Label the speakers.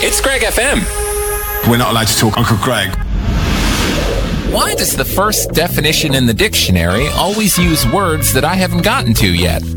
Speaker 1: It's Greg FM.
Speaker 2: We're not allowed to talk Uncle Greg.
Speaker 1: Why does the first definition in the dictionary always use words that I haven't gotten to yet?